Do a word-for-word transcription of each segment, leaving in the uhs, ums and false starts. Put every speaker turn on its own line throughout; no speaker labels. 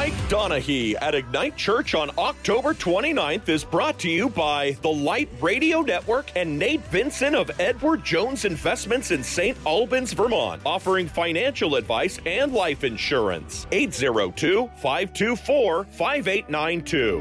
Mike Donahue at Ignite Church on October twenty-ninth is brought to you by the Light Radio Network and Nate Vincent of Edward Jones Investments in Saint Albans, Vermont, offering financial advice and life insurance. eight oh two, five two four, five eight nine two.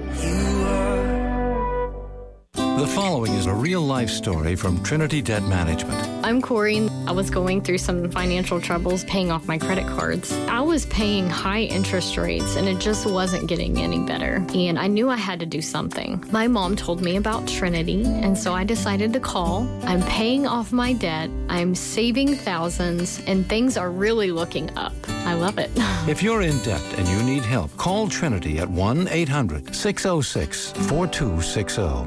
The following is a real-life story from Trinity Debt Management.
I'm Corey. I was going through some financial troubles paying off my credit cards. I was paying high interest rates, and it just wasn't getting any better. And I knew I had to do something. My mom told me about Trinity, and so I decided to call. I'm paying off my debt. I'm saving thousands, and things are really looking up. I love it.
If you're in debt and you need help, call Trinity at one eight hundred, six oh six, four two six oh.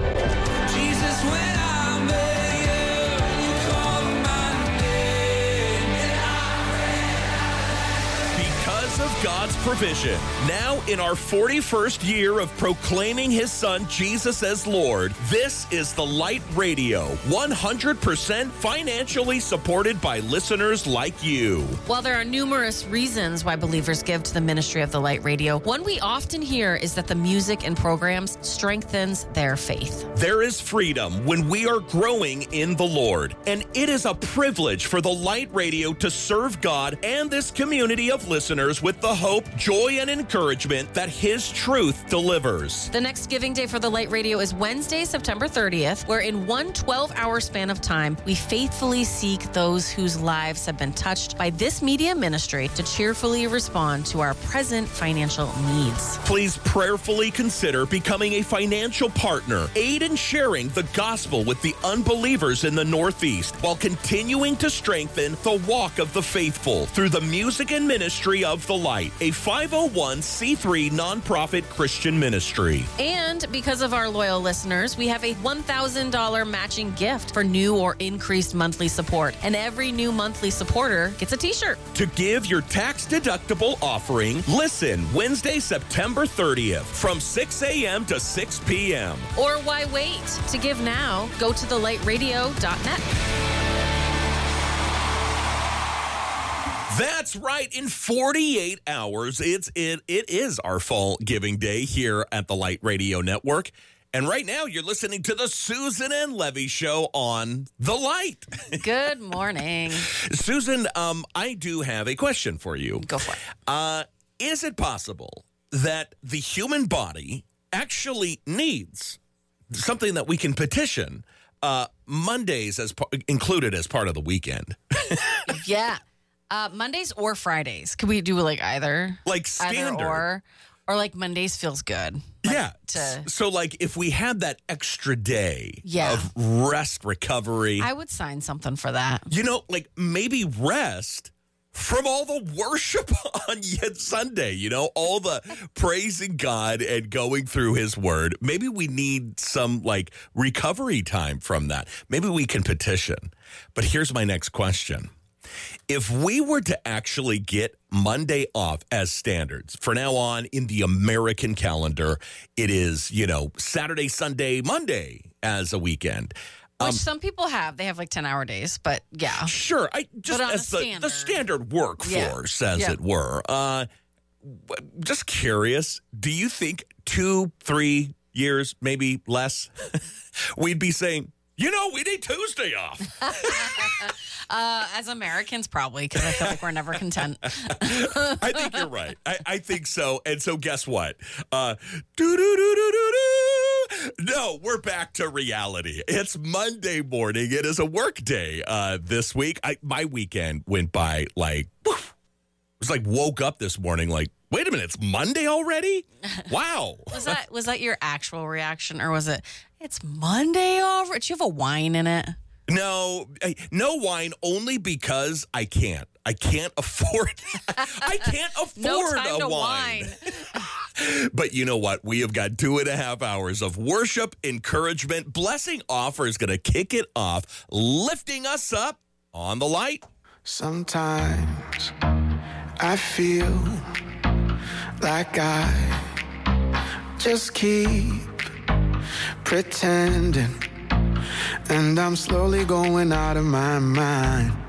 God's provision. Now, in our forty-first year of proclaiming his son Jesus as Lord, this is the Light Radio, one hundred percent financially supported by listeners like you.
While there are numerous reasons why believers give to the ministry of the Light Radio, one we often hear is that the music and programs strengthens their faith.
There is freedom when we are growing in the Lord, and it is a privilege for the Light Radio to serve God and this community of listeners with the hope, joy, and encouragement that his truth delivers.
The next giving day for the Light Radio is Wednesday, September thirtieth, where in one twelve-hour span of time, we faithfully seek those whose lives have been touched by this media ministry to cheerfully respond to our present financial needs.
Please prayerfully consider becoming a financial partner. Aid in sharing the gospel with the unbelievers in the Northeast while continuing to strengthen the walk of the faithful through the music and ministry of the Light, a five oh one c three nonprofit Christian ministry.
And because of our loyal listeners, we have a one thousand dollars matching gift for new or increased monthly support. And every new monthly supporter gets a t-shirt.
To give your tax-deductible offering, listen Wednesday, September thirtieth from six a.m. to six p.m.
Or why wait? To give now, go to the light radio dot net.
That's right. In forty-eight hours, it's it it is our fall giving day here at the Light Radio Network. And right now, you're listening to the Susan and Levy Show on The Light.
Good morning.
Susan, um, I do have a question for you.
Go for it.
Uh, is it possible that the human body actually needs something that we can petition uh, Mondays as par- included as part of the weekend?
Yeah. Uh, Mondays or Fridays. Could we do like either?
Like standard.
Either or. Or like Mondays feels good. Like
yeah.
To,
so like if we had that extra day
yeah.
of rest, recovery.
I would sign something for that.
You know, like maybe rest from all the worship on yet Sunday, you know, all the praising God and going through his word. Maybe we need some like recovery time from that. Maybe we can petition. But here's my next question. If we were to actually get Monday off as standards, for now on in the American calendar, it is, you know, Saturday, Sunday, Monday as a weekend.
Which
Um,
some people have. They have like ten-hour days, but yeah.
Sure. I just
But on
as
a
the,
standard.
the standard workforce,
Yeah.
as
Yeah.
it were. Uh, just curious, do you think two, three years, maybe less, we'd be saying, you know, we need Tuesday off.
uh, as Americans, probably, because I feel like we're never content.
I think you're right. I, I think so. And so guess what? Uh, doo-doo-doo-doo-doo-doo. No, we're back to reality. It's Monday morning. It is a work day uh, this week. I, my weekend went by like, whew. It was like woke up this morning like, wait a minute, it's Monday already? Wow.
Was that was that your actual reaction, or was it, it's Monday already? Do you have a wine in it?
No, I- no wine, only because I can't. I can't afford. I can't afford
No time
a
to
wine.
wine.
But you know what? We have got two and a half hours of worship, encouragement. Blessing Offer is going to kick it off, lifting us up on the light.
Sometimes I feel like I just keep pretending, and I'm slowly going out of my mind.